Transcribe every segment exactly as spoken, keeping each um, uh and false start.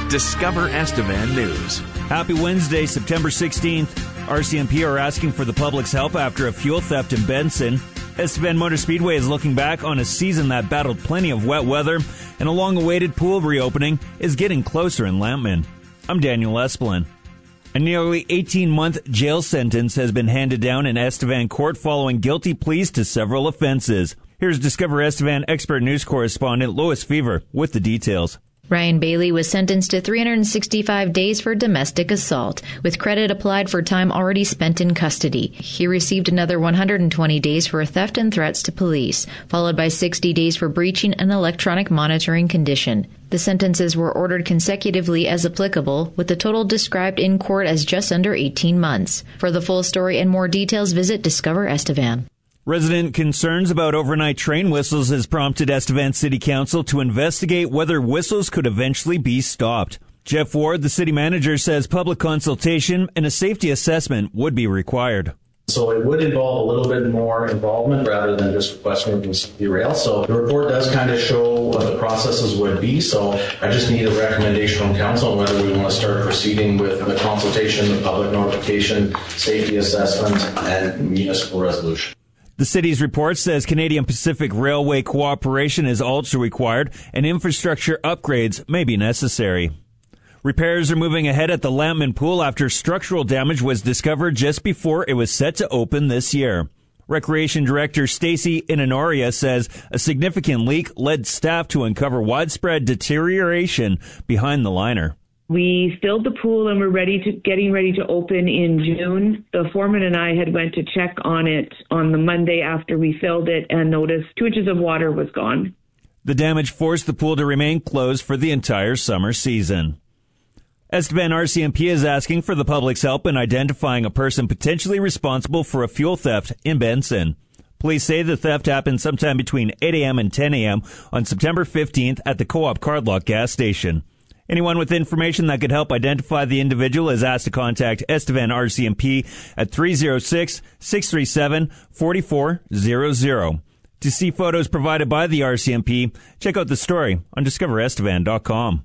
Discover Estevan News. Happy Wednesday, September sixteenth. R C M P are asking for the public's help after a fuel theft in Benson. Estevan Motor Speedway is looking back on a season that battled plenty of wet weather, and a long-awaited pool reopening is getting closer in Lampman. I'm Daniel Esplin. A nearly eighteen-month jail sentence has been handed down in Estevan court following guilty pleas to several offenses. Here's Discover Estevan expert news correspondent Lois Fever with the details. Ryan Bailey was sentenced to three hundred sixty-five days for domestic assault, with credit applied for time already spent in custody. He received another one hundred twenty days for theft and threats to police, followed by sixty days for breaching an electronic monitoring condition. The sentences were ordered consecutively as applicable, with the total described in court as just under eighteen months. For the full story and more details, visit Discover Estevan. Resident concerns about overnight train whistles has prompted Estevan City Council to investigate whether whistles could eventually be stopped. Jeff Ward, the city manager, says public consultation and a safety assessment would be required. So it would involve a little bit more involvement rather than just requesting them to derail. So the report does kind of show what the processes would be. So I just need a recommendation from council on whether we want to start proceeding with the consultation, the public notification, safety assessment, and municipal resolution. The city's report says Canadian Pacific Railway cooperation is also required and infrastructure upgrades may be necessary. Repairs are moving ahead at the Lampman Pool after structural damage was discovered just before it was set to open this year. Recreation Director Stacy Inanoria says a significant leak led staff to uncover widespread deterioration behind the liner. We filled the pool and we're ready to getting ready to open in June. The foreman and I had went to check on it on the Monday after we filled it and noticed two inches of water was gone. The damage forced the pool to remain closed for the entire summer season. Estevan R C M P is asking for the public's help in identifying a person potentially responsible for a fuel theft in Benson. Police say the theft happened sometime between eight a.m. and ten a.m. on September fifteenth at the Co-op Cardlock gas station. Anyone with information that could help identify the individual is asked to contact Estevan R C M P at three oh six, six three seven, four four zero zero. To see photos provided by the R C M P, check out the story on discover estevan dot com.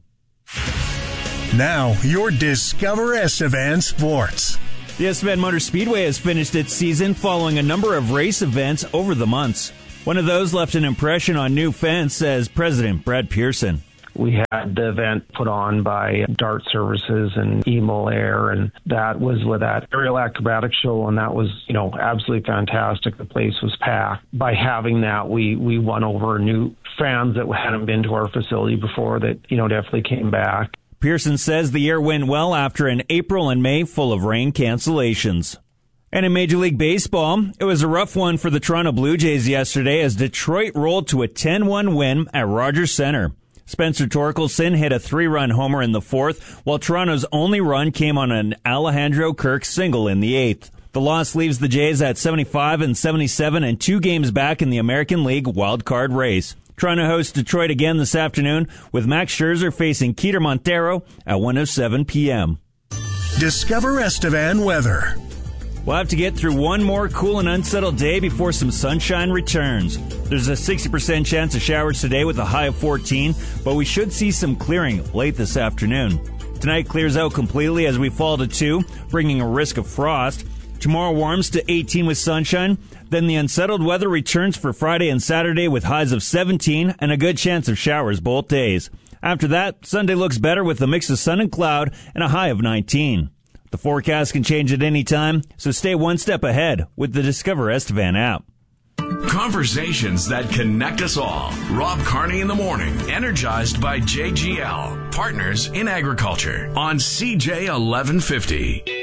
Now, your Discover Estevan Sports. The Estevan Motor Speedway has finished its season following a number of race events over the months. One of those left an impression on new fans, says President Brad Pearson. We had the event put on by Dart Services and Emo Air, and that was with that aerial acrobatic show, and that was, you know, absolutely fantastic. The place was packed. By having that, we, we won over new fans that hadn't been to our facility before that, you know, definitely came back. Pearson says the year went well after an April and May full of rain cancellations. And in Major League Baseball, it was a rough one for the Toronto Blue Jays yesterday as Detroit rolled to a ten one win at Rogers Centre. Spencer Torkelson hit a three-run homer in the fourth, while Toronto's only run came on an Alejandro Kirk single in the eighth. The loss leaves the Jays at seventy-five and seventy-seven and two games back in the American League wildcard race. Toronto hosts Detroit again this afternoon with Max Scherzer facing Keter Montero at one oh seven p.m. Discover Estevan weather. We'll have to get through one more cool and unsettled day before some sunshine returns. There's a sixty percent chance of showers today with a high of fourteen, but we should see some clearing late this afternoon. Tonight clears out completely as we fall to two, bringing a risk of frost. Tomorrow warms to eighteen with sunshine. Then the unsettled weather returns for Friday and Saturday with highs of seventeen and a good chance of showers both days. After that, Sunday looks better with a mix of sun and cloud and a high of nineteen. The forecast can change at any time, so stay one step ahead with the Discover Estevan app. Conversations that connect us all. Rob Carney in the morning, energized by J G L, partners in agriculture on C J eleven fifty.